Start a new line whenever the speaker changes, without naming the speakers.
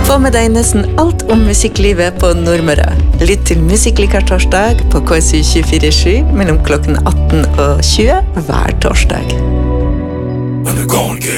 Få med deg nesten alt om musikklivet på Nordmøre. Lytt til Musikklikar torsdag på KSU 24/7 mellom klokken 18 og 20 hver torsdag.